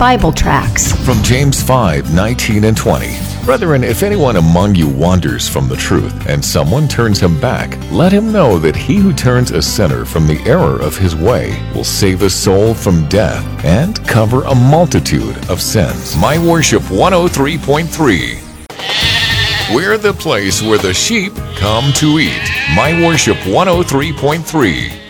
Bible tracts. From James 5:19 and 20. Brethren, if anyone among you wanders from the truth, and someone turns him back, let him know that he who turns a sinner from the error of his way will save a soul from death and cover a multitude of sins. My Worship 103.3. We're the place where the sheep come to eat. My Worship 103.3.